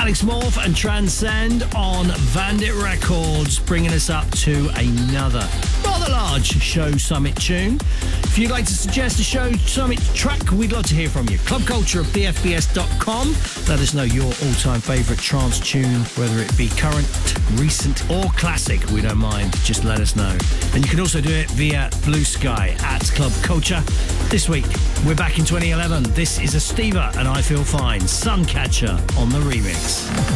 Alex Morph and Transcend on Vandit Records, bringing us up to another rather large Show Summit tune. If you'd like to suggest a Show Summit track, we'd love to hear from you. clubculture@bfbs.com. Let us know your all-time favourite trance tune, whether it be current, recent or classic. We don't mind. Just let us know. And you can also do it via Blue Sky at Club Culture. This week, we're back in 2011. This is Estiva and I Feel Fine. Suncatcher on the remix.